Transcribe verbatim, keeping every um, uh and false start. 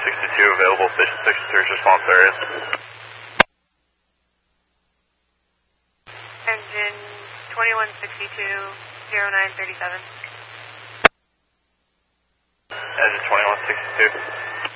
sixty-two available, station sixty-three's response area. Engine twenty-one sixty-two, zero nine thirty-seven. Engine twenty-one sixty-two.